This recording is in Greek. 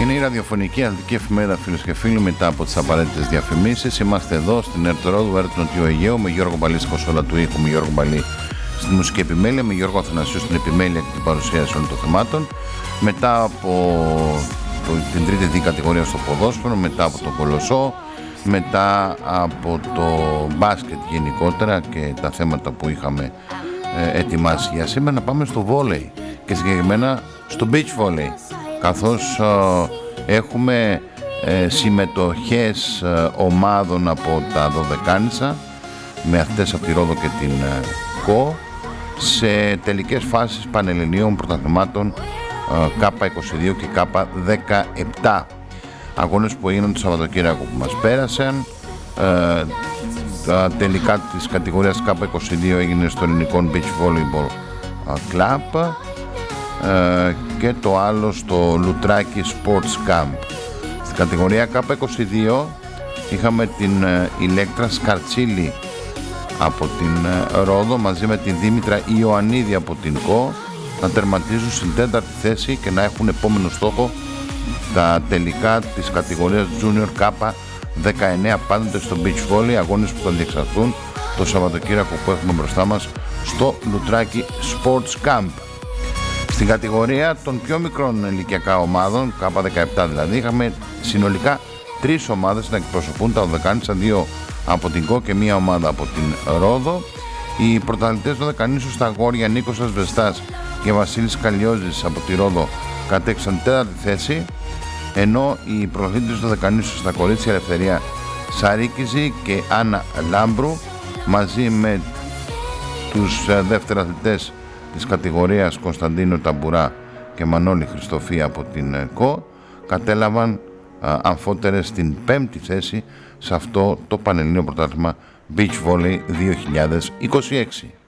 Είναι η ραδιοφωνική αθλητική εφημερίδα, φίλους και φίλοι, μετά από τις απαραίτητες διαφημίσεις. Είμαστε εδώ στην Ερτορόδου, Ερτ Νοτιού Αιγαίου, με Γιώργο Μπαλή στη κονσόλα του ήχου, με Γιώργο Μπαλή στη μουσική επιμέλεια, με Γιώργο Αθανασίου στην επιμέλεια και την παρουσίαση όλων των θεμάτων. Μετά από την τρίτη δι κατηγορία στο ποδόσφαιρο, μετά από το κολοσσό, μετά από το μπάσκετ γενικότερα και τα θέματα που είχαμε ετοιμάσει για σήμερα, να πάμε στο βόλεϊ και συγκεκριμένα στο beach volley, καθώς έχουμε συμμετοχές ομάδων από τα Δωδεκάνησα με αυτές από τη Ρόδο και την ΚΟ σε τελικές φάσεις πανελληνίων πρωταθλημάτων K22 και K17, αγώνες που έγιναν το Σαββατοκύριακο που μας πέρασαν. Τα τελικά της κατηγορίας K22 έγινε στο Ελληνικό Beach Volleyball Club και το άλλο στο Λουτράκι Sports Camp. Στην κατηγορία K22 είχαμε την Ηλέκτρα Σκαρτσίλη από την Ρόδο μαζί με την Δήμητρα Ιωαννίδη από την ΚΟ να τερματίζουν στην τέταρτη θέση και να έχουν επόμενο στόχο τα τελικά της κατηγορίας Junior K19, πάντοτε στο beach volley, αγώνες που θα διεξαχθούν το Σαββατοκύριακο που έχουμε μπροστά μας στο Λουτράκι Sports Camp. Στην κατηγορία των πιο μικρών ηλικιακά ομάδων, K17 δηλαδή, είχαμε συνολικά 3 ομάδες να εκπροσωπούν τα Δωδεκάνησα, 2 από την ΚΟ και 1 ομάδα από την Ρόδο. Οι πρωταθλητές Δωδεκανήσου στα αγόρια Νίκος Ασβεστάς και Βασίλης Καλλιόζης από τη Ρόδο κατέξαν τέταρτη θέση, ενώ οι πρωταθλητές Δωδεκανήσου στα κορίτσια Ελευθερία Σαρίκιζη και Άννα Λάμπρου μαζί με τους δεύτεραθλητές της κατηγορίας Κωνσταντίνο Ταμπουρά και Μανώλη Χριστοφή από την ΚΟ κατέλαβαν αμφότερες στην 5η θέση σε αυτό το Πανελληνίο Πρωτάθλημα Beach Volley 2026.